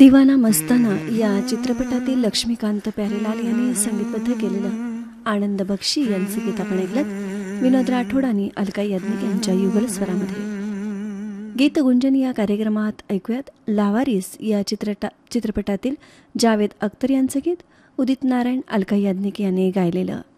दिवाना मस्ताना या चित्रपटातील लक्ष्मीकांत प्यारेलाल यांनी संगीतबद्ध केलेलं आनंद बक्षी यांचे गीत आपण ऐकलं विनोद राठोड आणि अलका याज्ञिक यांच्या युगल स्वरामध्ये. गीत गुंजन या कार्यक्रमात ऐकूयात लावारिस या चित्रपटातील जावेद अख्तर यांचं गीत उदित नारायण अलका याज्ञिक यांनी गायलेलं.